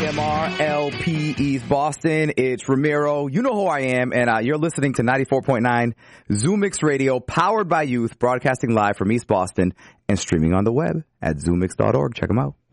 WBMR LP East Boston. It's Ramiro. You know who I am, and you're listening to 94.9 Zoomix Radio, powered by Youth, broadcasting live from East Boston and streaming on the web at zoomix.org. Check them out.